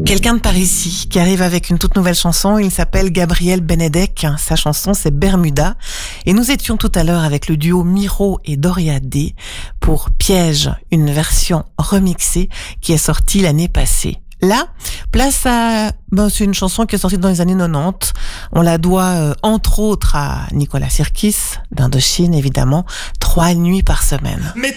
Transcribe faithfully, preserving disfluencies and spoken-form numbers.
Quelqu'un de par ici qui arrive avec une toute nouvelle chanson, il s'appelle Gabriel Benedek, sa chanson c'est Bermuda et nous étions tout à l'heure avec le duo Miro et Doria D pour Piège, une version remixée qui est sortie l'année passée. Là, place à... Ben, c'est une chanson qui est sortie dans les années quatre-vingt-dix. On la doit, euh, entre autres, à Nicolas Sirkis, d'Indochine, évidemment. Trois nuits par semaine. Mais